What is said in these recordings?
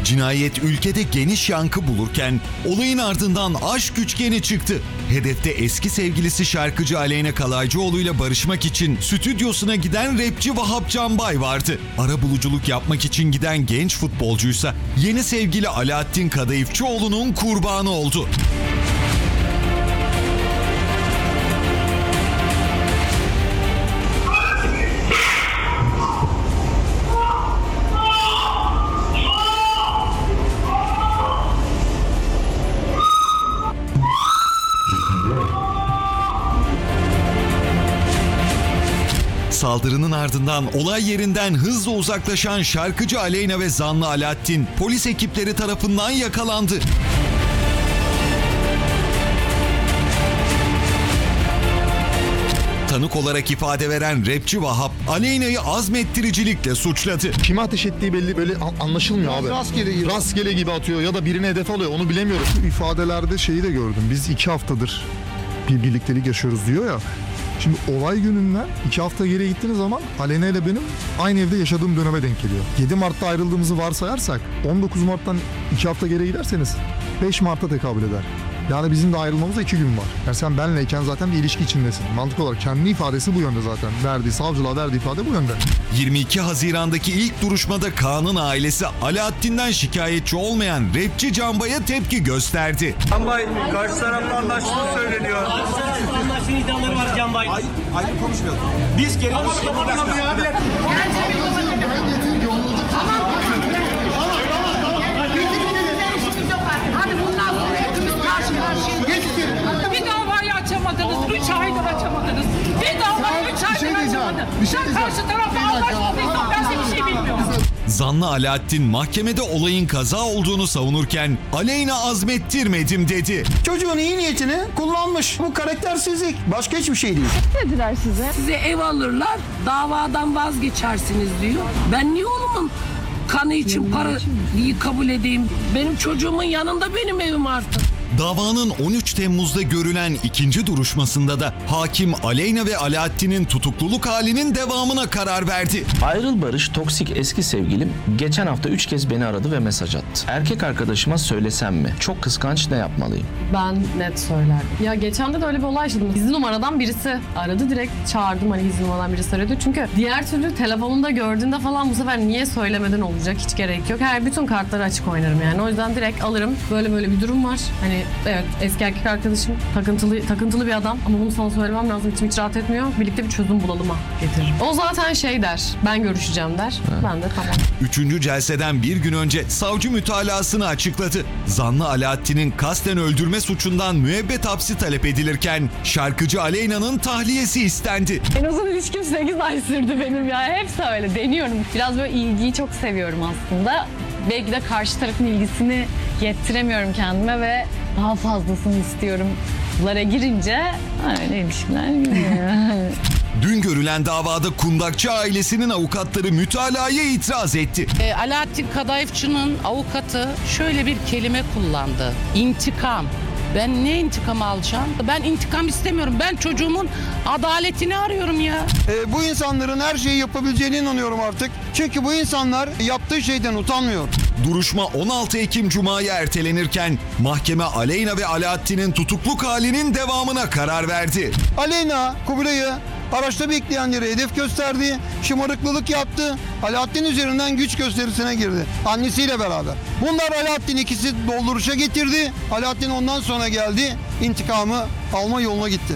Cinayet ülkede geniş yankı bulurken olayın ardından aşk üçgeni çıktı. Hedefte eski sevgilisi şarkıcı Aleyna Kalaycıoğlu ile barışmak için stüdyosuna giden rapçi Vahap Canbay vardı. Arabuluculuk yapmak için giden genç futbolcuysa yeni sevgili Alaaddin Kadayıfçıoğlu'nun kurbanı oldu. Saldırının ardından olay yerinden hızla uzaklaşan şarkıcı Aleyna ve zanlı Alaaddin polis ekipleri tarafından yakalandı. Tanık olarak ifade veren rapçi Vahap, Aleyna'yı azmettiricilikle suçladı. Kime ateş ettiği belli, böyle anlaşılmıyor abi. Rastgele gibi atıyor ya da birine hedef alıyor, onu bilemiyoruz. İfadelerde şeyi de gördüm. Biz 2 haftadır bir birliktelik yaşıyoruz diyor ya. Şimdi olay gününden 2 hafta geriye gittiğiniz zaman Aleyna ile benim aynı evde yaşadığım döneme denk geliyor. 7 Mart'ta ayrıldığımızı varsayarsak 19 Mart'tan 2 hafta geriye giderseniz 5 Mart'a tekabül eder. Yani bizim de ayrılmamıza 2 gün var. Yani sen benleyken zaten bir ilişki içindesin. Mantık olarak kendi ifadesi bu yönde zaten. Savcılığa verdiği ifade bu yönde. 22 Haziran'daki ilk duruşmada Kaan'ın ailesi Alaaddin'den şikayetçi olmayan rapçi Canbay'a tepki gösterdi. Canbay karşı tarafla anlaştığı söyleniyor. Karşı tarafla anlaştığı iddiaları var Canbay. Hayır konuşmayalım. Biz gelin. Hadi bundan sonra hepimiz karşı karşıyayız. Bir davayı açamadınız. 3 aydır açamadınız. Bir davayı 3 aydır açamadınız. Sen karşı tarafla anlaşmadıysan ben de bir şey bilmiyorum. Zanlı Alaaddin mahkemede olayın kaza olduğunu savunurken Aleyna azmettirmedim dedi. Çocuğun iyi niyetini kullanmış. Bu karaktersizlik. Başka hiçbir şey değil. Dediler size. Size ev alırlar, davadan vazgeçersiniz diyor. Ben niye oğlumun kanı için parayı kabul edeyim? Benim çocuğumun yanında benim evim artık. Davanın 13 Temmuz'da görülen ikinci duruşmasında da hakim Aleyna ve Alaaddin'in tutukluluk halinin devamına karar verdi. Ayrıl Barış toksik eski sevgilim geçen hafta 3 kez beni aradı ve mesaj attı. Erkek arkadaşıma söylesem mi? Çok kıskanç, ne yapmalıyım? Ben net söylerdim. Ya geçen de öyle bir olay yaşadım. Gizli numaradan birisi aradı, direkt çağırdım, hani gizli numaradan birisi arıyordu. Çünkü diğer türlü telefonunda gördüğünde falan bu sefer niye söylemeden olacak, hiç gerek yok. Bütün kartları açık oynarım yani. O yüzden direkt alırım. Böyle bir durum var. Hani evet, eski erkek arkadaşım takıntılı bir adam ama bunu sana söylemem lazım, içim hiç rahat etmiyor. Birlikte bir çözüm bulalıma getiririm. O zaten şey der, ben görüşeceğim der. Ben de tamam. Üçüncü celseden bir gün önce savcı mütalasını açıkladı. Zanlı Alaaddin'in kasten öldürme suçundan müebbet hapsi talep edilirken şarkıcı Aleyna'nın tahliyesi istendi. En uzun ilişkim 8 ay sürdü benim ya. Hepsi öyle, deniyorum. Biraz böyle ilgiyi çok seviyorum aslında. Belki de karşı tarafın ilgisini yettiremiyorum kendime ve daha fazlasını istiyorum. Lara girince öyle ilişkiler gidiyor. Dün görülen davada kundakçı ailesinin avukatları mütalaya itiraz etti. Alaaddin Kadayıfçı'nın avukatı şöyle bir kelime kullandı. İntikam. Ben ne intikam alacağım? Ben intikam istemiyorum. Ben çocuğumun adaletini arıyorum ya. Bu insanların her şeyi yapabileceğine inanıyorum artık. Çünkü bu insanlar yaptığı şeyden utanmıyor. Duruşma 16 Ekim Cuma'ya ertelenirken mahkeme Aleyna ve Alaaddin'in tutukluk halinin devamına karar verdi. Aleyna Kubilay'ı araçta bekleyenlere hedef gösterdi, şımarıklılık yaptı, Alaaddin üzerinden güç gösterisine girdi annesiyle beraber. Bunlar Alaaddin ikisi dolduruşa getirdi. Alaaddin ondan sonra geldi, intikamı alma yoluna gitti.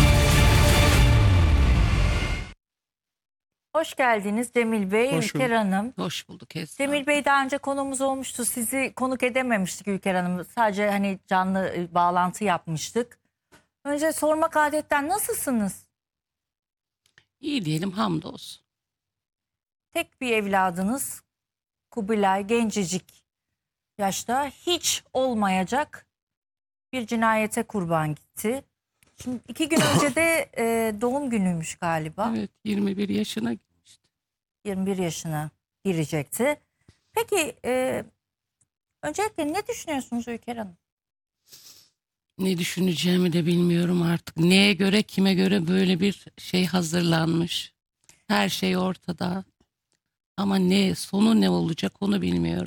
Hoş geldiniz Cemil Bey, Ülker Hanım. Hoş bulduk Esra. Cemil Bey daha önce konuğumuz olmuştu. Sizi konuk edememiştik Ülker Hanım. Sadece hani canlı bağlantı yapmıştık. Önce sormak adetten, nasılsınız? İyi diyelim, hamdolsun. Tek bir evladınız Kubilay, gencecik yaşta hiç olmayacak bir cinayete kurban gitti. Şimdi 2 gün önce de doğum günüymüş galiba. Evet, 21 yaşına gitmişti. 21 yaşına girecekti. Peki öncelikle ne düşünüyorsunuz Ülker Hanım? Ne düşüneceğimi de bilmiyorum artık. Neye göre, kime göre böyle bir şey hazırlanmış. Her şey ortada. Ama sonu ne olacak onu bilmiyorum.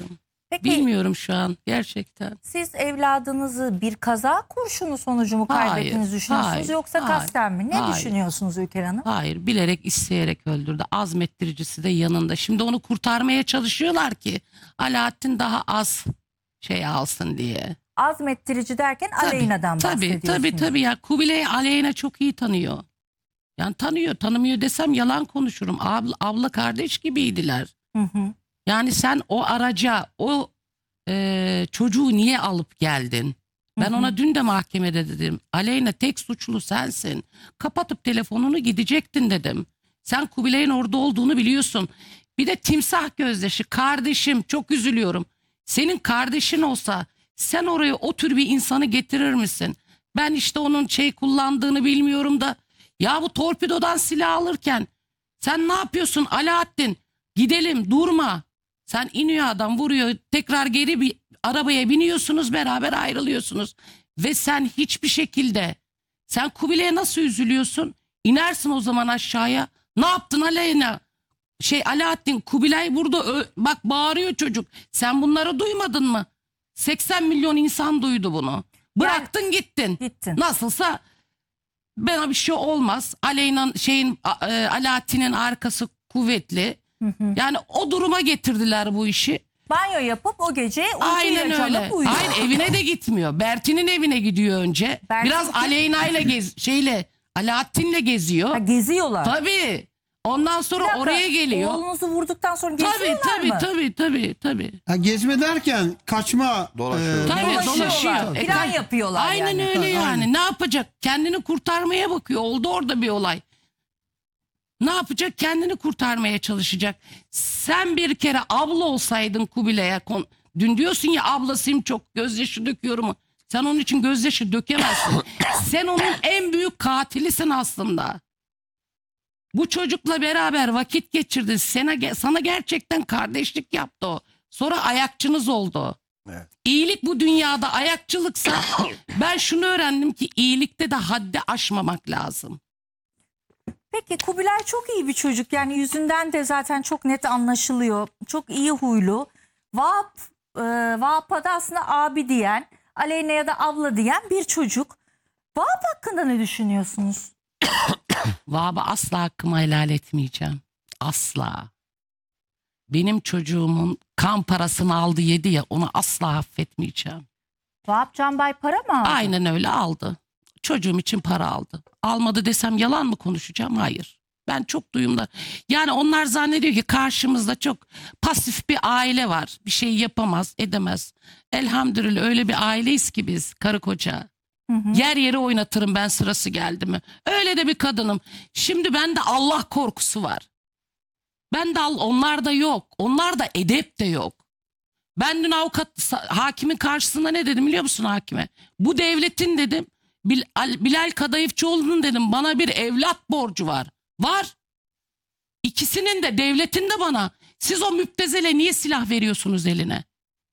Peki Bilmiyorum şu an gerçekten. siz evladınızı bir kaza kurşunu sonucu mu kaybettiğinizi düşünüyorsunuz hayır, yoksa hayır, kasten mi? Ne hayır. düşünüyorsunuz Ülker Hanım? Hayır, bilerek isteyerek öldürdü. Azmettiricisi de yanında. Şimdi onu kurtarmaya çalışıyorlar ki Alaaddin daha az şey alsın diye. Azmettirici derken Aleyna'dan bahsediyorsunuz. Tabii ya, Kubilay Aleyna çok iyi tanıyor. Yani tanımıyor desem yalan konuşurum. Abla kardeş gibiydiler. Hı hı. Yani sen o araca o çocuğu niye alıp geldin? Ben ona dün de mahkemede dedim. Aleyna, tek suçlu sensin. Kapatıp telefonunu gidecektin dedim. Sen Kubilay'ın orada olduğunu biliyorsun. Bir de timsah gözyaşı. Kardeşim, çok üzülüyorum. Senin kardeşin olsa sen oraya o tür bir insanı getirir misin? Ben işte onun kullandığını bilmiyorum da. Ya bu torpidodan silah alırken sen ne yapıyorsun Alaaddin? Gidelim, durma. Sen iniyor adam, vuruyor, tekrar geri bir arabaya biniyorsunuz, beraber ayrılıyorsunuz. Ve sen hiçbir şekilde, sen Kubilay'a nasıl üzülüyorsun? İnersin o zaman aşağıya. Ne yaptın Aleyna? Alaaddin, Kubilay burada bak bağırıyor çocuk. Sen bunları duymadın mı? 80 milyon insan duydu bunu. Bıraktın gittin. Nasılsa bana bir şey olmaz. Alaaddin'in arkası kuvvetli. Yani o duruma getirdiler bu işi. Banyo yapıp o gece Aynen öyle. uyuyor. Hayır, evine de gitmiyor. Bertin'in evine gidiyor önce. Biraz Aleyna ile Alaaddin'le geziyor. Geziyorlar. Tabii. Ondan sonra oraya geliyor. Oğlunuzu vurduktan sonra geziyorlar mı? Tabii. Ha, gezme derken kaçma. Dolaşıyor. Plan yapıyorlar Aynen yani. öyle yani. Ne yapacak? Kendini kurtarmaya bakıyor. Oldu orada bir olay. Ne yapacak? Kendini kurtarmaya çalışacak. Sen bir kere abla olsaydın Kubilay'a. Dün diyorsun ya, ablasıyım, çok gözyaşı döküyorum. Sen onun için gözyaşı dökemezsin. Sen onun en büyük katilisin aslında. Bu çocukla beraber vakit geçirdin. Sana gerçekten kardeşlik yaptı o. Sonra ayakçınız oldu. Evet. İyilik bu dünyada ayakçılıksa ben şunu öğrendim ki iyilikte de haddi aşmamak lazım. Peki Kubilay çok iyi bir çocuk. Yani yüzünden de zaten çok net anlaşılıyor. Çok iyi huylu. Vahap'a da aslında abi diyen, Aleyna'ya da abla diyen bir çocuk. Vahap hakkında ne düşünüyorsunuz? Vahap'a asla hakkımı helal etmeyeceğim. Asla. Benim çocuğumun kan parasını aldı, yedi ya, onu asla affetmeyeceğim. Vahap Canbay para mı aldı? Aynen öyle aldı. Çocuğum için para aldı. Almadı desem yalan mı konuşacağım? Hayır. Ben çok duyumda. Yani onlar zannediyor ki karşımızda çok pasif bir aile var. Bir şey yapamaz, edemez. Elhamdülillah öyle bir aileyiz ki biz, karı koca. Yer yere oynatırım ben sırası geldi mi. Öyle de bir kadınım. Şimdi bende Allah korkusu var. Onlarda yok. Onlarda edep de yok. Ben dün hakimin karşısında ne dedim biliyor musun hakime? Bu devletin dedim, Bilal Kadayıfçıoğlu'nun dedim, bana bir evlat borcu var. Var. İkisinin de, devletin de bana. Siz o müptezele niye silah veriyorsunuz eline?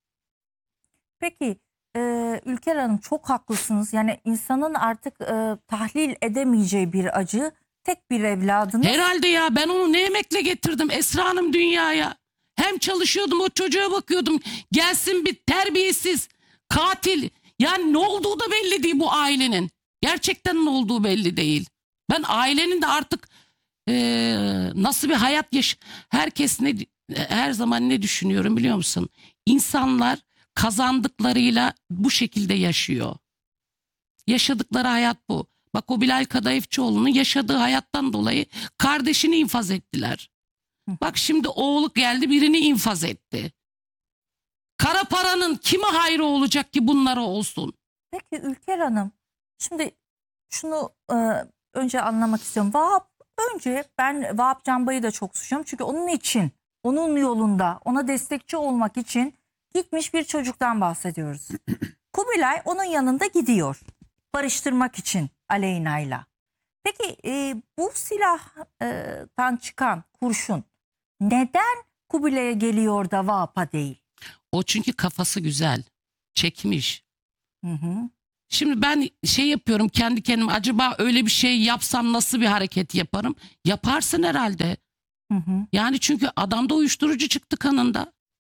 Peki Ülker Hanım, çok haklısınız. Yani insanın artık tahlil edemeyeceği bir acı, tek bir evladınız. Herhalde ya, ben onu ne emekle getirdim Esra Hanım dünyaya. Hem çalışıyordum, o çocuğa bakıyordum. Gelsin bir terbiyesiz katil. Yani ne olduğu da belli değil bu ailenin. Gerçekten ne olduğu belli değil. Ben ailenin de artık nasıl bir hayat herkes her zaman ne düşünüyorum biliyor musun? İnsanlar kazandıklarıyla bu şekilde yaşıyor. Yaşadıkları hayat bu. Bak, o Bilal Kadayıfçıoğlu'nun yaşadığı hayattan dolayı kardeşini infaz ettiler. Bak şimdi oğlu geldi, birini infaz etti. Kara paranın kime hayrı olacak ki bunlara olsun? Peki Ülker Hanım, şimdi şunu önce anlamak istiyorum. Ben Vahap Canbay'ı da çok suçluyorum. Çünkü onun için, onun yolunda, ona destekçi olmak için gitmiş bir çocuktan bahsediyoruz. Kubilay onun yanında gidiyor. Barıştırmak için Aleyna'yla. Peki bu silahtan çıkan kurşun neden Kubilay'a geliyor da Vahap'a değil? O çünkü kafası güzel. Çekmiş. Şimdi ben yapıyorum kendi kendime, acaba öyle bir şey yapsam nasıl bir hareket yaparım? Yaparsın herhalde. Yani çünkü adamda uyuşturucu çıktı kanında.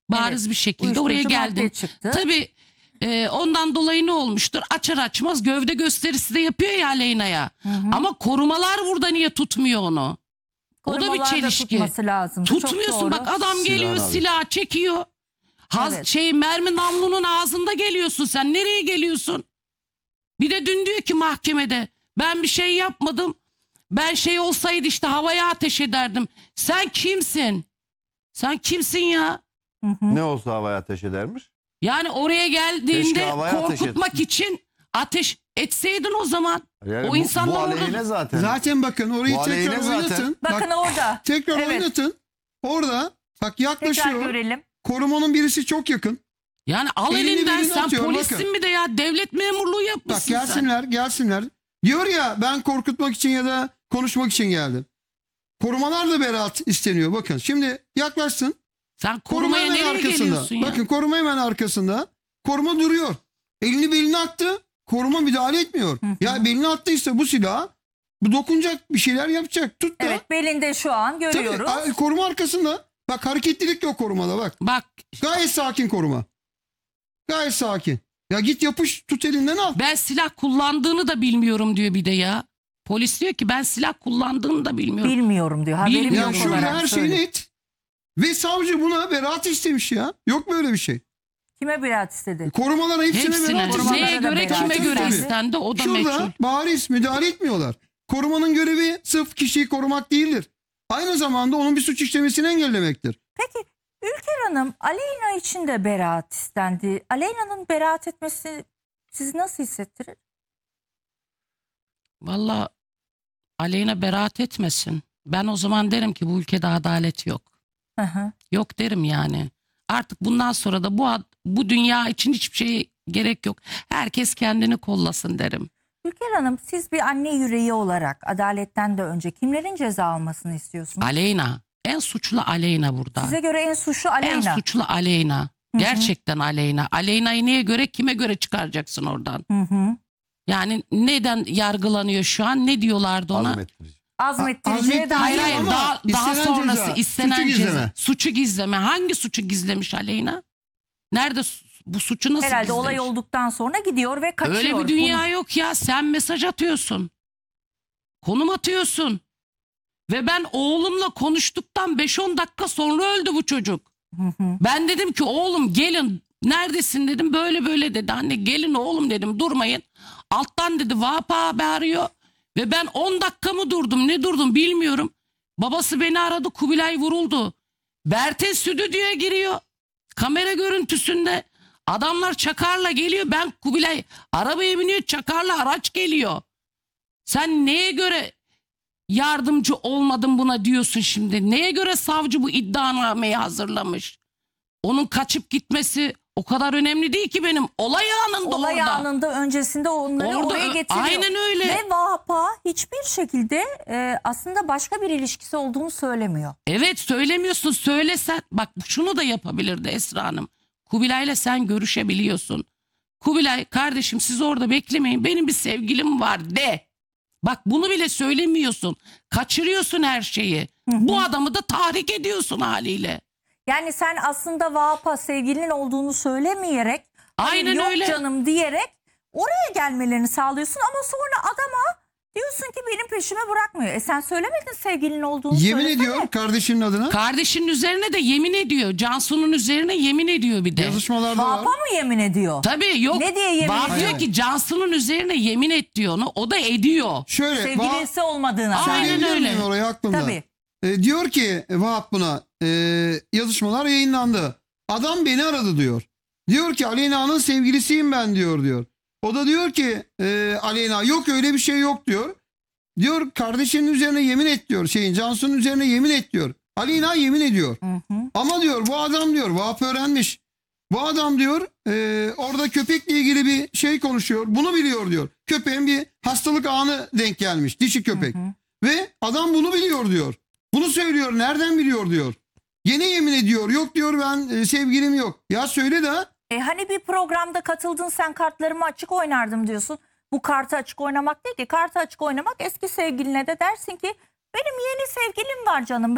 Bariz Evet, bir şekilde oraya uyuşturucu madde geldim. çıktı. Tabii ondan dolayı ne olmuştur? Açar açmaz gövde gösterisi de yapıyor ya Aleyna'ya. Ama korumalar burada niye tutmuyor onu? O da bir Korumalar da çelişki. tutması lazım. Çok Tutmuyorsun doğru. bak adam geliyor silah çekiyor. Evet. Mermi namlunun ağzında geliyorsun sen. Nereye geliyorsun? Bir de dün diyor ki mahkemede ben bir şey yapmadım. Ben şey olsaydı işte havaya ateş ederdim. Sen kimsin? Sen kimsin ya? Ne olsa havaya ateş edermiş. Yani oraya Keşke geldiğinde havaya ateş korkutmak için ateş etseydin o zaman. Yani O insanlar bu orada- aleyhine zaten. Zaten bakın orayı Bu tekrar aleyhine zaten. oynatın. Bakın Bak, orada. tekrar Evet. oynatın. Orada bak Tekrar yaklaşıyor. görelim. Korumanın birisi çok yakın. Yani al Elini elinden belini sen atıyor, polissin bakın. mi de ya devlet memurluğu Bak yapmışsın sen. gelsinler. Diyor ya ben korkutmak için ya da konuşmak için geldim. Korumalar da beraat isteniyor. Bakın şimdi yaklaşsın. Sen Koruma korumaya hemen nereye arkasında. geliyorsun ya? Bakın koruma hemen arkasında. Koruma duruyor. Elini belini attı. Koruma müdahale etmiyor. Ya belini attıysa bu silah bu dokunacak bir şeyler yapacak. Tut da. Evet belinde şu an görüyoruz. Tabii, koruma arkasında. Bak hareketlilik yok korumada bak. Bak Gayet sakin koruma. Gayet sakin. Ya git yapış tut elinden al. ben silah kullandığını da bilmiyorum diyor bir de ya. Polis diyor ki ben silah kullandığını da bilmiyorum. Bilmiyorum diyor. Haberim Bilmiyorum. yok Ya şurada olarak her şey söylüyor. net. Ve savcı buna beraat istemiş ya. Yok böyle bir şey. Kime beraat istedi? Korumalara hepsine Hepsine beraat Korumalara istemiş. neye da göre beraat kime göre istendi. istendi o da meçhul. Şurada bariz müdahale etmiyorlar. Korumanın görevi sırf kişiyi korumak değildir. Aynı zamanda onun bir suç işlemesini engellemektir. Peki Ülker Hanım Aleyna için de beraat istendi. Aleyna'nın beraat etmesi sizi nasıl hissettirir? Valla Aleyna beraat etmesin. Ben o zaman derim ki bu ülkede adalet yok. Hı hı. Yok derim yani. Artık bundan sonra da bu dünya için hiçbir şey gerek yok. Herkes kendini kollasın derim. Ülker Hanım siz bir anne yüreği olarak adaletten de önce kimlerin ceza almasını istiyorsunuz? Aleyna. En suçlu Aleyna burada. Size göre en suçlu Aleyna. En suçlu Aleyna. Gerçekten Aleyna. Aleyna'yı neye göre kime göre çıkaracaksın oradan? Hı hı. Yani neden yargılanıyor şu an? Ne diyorlardı ona? Azmettirici. Azmettiriciye dair. Hayır Ama daha istenen sonrası ceza, istenen suçu ceza. gizleme. Suçu gizleme. Hangi suçu gizlemiş Aleyna? Nerede bu suçu nasıl Herhalde gizlemiş? olay olduktan sonra gidiyor ve kaçıyor. Öyle bir dünya yok ya. Sen mesaj atıyorsun. Konum atıyorsun. Ve ben oğlumla konuştuktan 5-10 dakika sonra öldü bu çocuk. Ben dedim ki oğlum gelin. Neredesin dedim. Böyle böyle dedi. Anne gelin oğlum dedim. Durmayın. Alttan dedi Vahap abi arıyor. Ve ben 10 dakika mı durdum ne durdum bilmiyorum. Babası beni aradı. Kubilay vuruldu. Bertes stüdyoya giriyor. Kamera görüntüsünde adamlar çakarla geliyor. Ben Kubilay arabaya biniyor, çakarla araç geliyor. Sen neye göre yardımcı olmadın buna diyorsun şimdi? Neye göre savcı bu iddianameyi hazırlamış? Onun kaçıp gitmesi o kadar önemli değil ki benim. Olay anında Olay orada. anında öncesinde onları Orada oraya getiriyor. aynen öyle. Ve Vahap'a hiçbir şekilde aslında başka bir ilişkisi olduğunu söylemiyor. Evet söylemiyorsun, söylesen. Bak şunu da yapabilirdi Esra Hanım. Kubilay'la sen görüşebiliyorsun. Kubilay kardeşim siz orada beklemeyin, benim bir sevgilim var de. Bak bunu bile söylemiyorsun. Kaçırıyorsun her şeyi. Bu adamı da tahrik ediyorsun haliyle. Yani sen aslında Vahap'a sevgilinin olduğunu söylemeyerek Aynen yok öyle. canım diyerek oraya gelmelerini sağlıyorsun ama sonra adama diyorsun ki benim peşime bırakmıyor. Sen söylemedin sevgilinin olduğunu. Yemin söylesene. ediyor kardeşinin adına. Kardeşinin üzerine de yemin ediyor. Cansu'nun üzerine yemin ediyor bir de. Yazışmalarda var. Vahap'a mı yemin ediyor? Tabii yok. Ne diye yemin Vahap ediyor? diyor ki Cansu'nun üzerine yemin et diyor onu. O da ediyor. Şöyle Sevgilisi olmadığına. Aynen Söyleyebilir öyle. miyim orayı aklımda? Tabii. Diyor ki Vahap buna yazışmalar yayınlandı. Adam beni aradı diyor. Diyor ki Aleyna'nın sevgilisiyim ben diyor. O da diyor ki Aleyna yok öyle bir şey yok diyor. Diyor kardeşinin üzerine yemin et diyor. Cansu'nun üzerine yemin et diyor. Aleyna yemin ediyor. Ama diyor bu adam diyor Vahap öğrenmiş. Bu adam diyor orada köpekle ilgili bir şey konuşuyor. Bunu biliyor diyor. Köpeğin bir hastalık anı denk gelmiş. Dişi köpek. Ve adam bunu biliyor diyor. Bunu söylüyor. Nereden biliyor diyor. Yine yemin ediyor. Yok diyor ben sevgilim yok. Ya söyle de. Hani bir programda katıldın sen kartlarımı açık oynardım diyorsun. Bu kartı açık oynamak değil ki. Kartı açık oynamak eski sevgiline de dersin ki benim yeni sevgilim var canım.